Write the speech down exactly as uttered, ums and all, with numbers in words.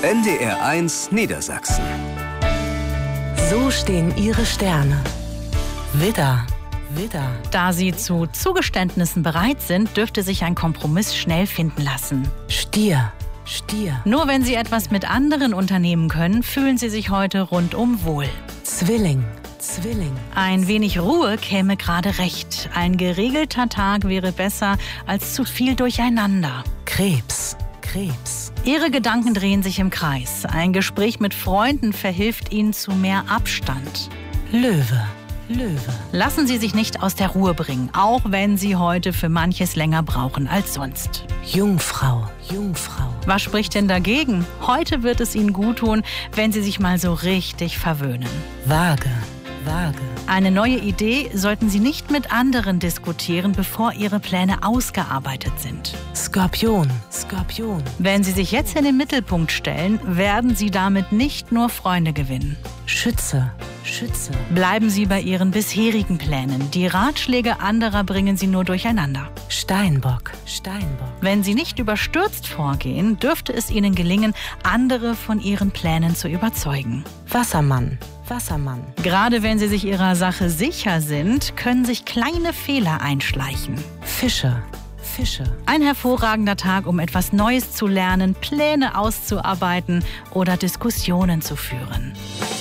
N D R eins Niedersachsen. So stehen Ihre Sterne. Widder, Widder. Da Sie zu Zugeständnissen bereit sind, dürfte sich ein Kompromiss schnell finden lassen. Stier, Stier. Nur wenn Sie etwas mit anderen unternehmen können, fühlen Sie sich heute rundum wohl. Zwilling, Zwilling. Ein wenig Ruhe käme gerade recht. Ein geregelter Tag wäre besser als zu viel Durcheinander. Krebs, Krebs. Ihre Gedanken drehen sich im Kreis. Ein Gespräch mit Freunden verhilft Ihnen zu mehr Abstand. Löwe, Löwe. Lassen Sie sich nicht aus der Ruhe bringen, auch wenn Sie heute für manches länger brauchen als sonst. Jungfrau, Jungfrau. Was spricht denn dagegen? Heute wird es Ihnen guttun, wenn Sie sich mal so richtig verwöhnen. Waage, Waage. Eine neue Idee sollten Sie nicht mit anderen diskutieren, bevor Ihre Pläne ausgearbeitet sind. Skorpion, Skorpion. Wenn Sie sich jetzt in den Mittelpunkt stellen, werden Sie damit nicht nur Freunde gewinnen. Schütze, Schütze. Bleiben Sie bei Ihren bisherigen Plänen. Die Ratschläge anderer bringen Sie nur durcheinander. Steinbock, Steinbock. Wenn Sie nicht überstürzt vorgehen, dürfte es Ihnen gelingen, andere von Ihren Plänen zu überzeugen. Wassermann, Wassermann. Gerade wenn Sie sich Ihrer Sache sicher sind, können sich kleine Fehler einschleichen. Fische, Fische. Ein hervorragender Tag, um etwas Neues zu lernen, Pläne auszuarbeiten oder Diskussionen zu führen.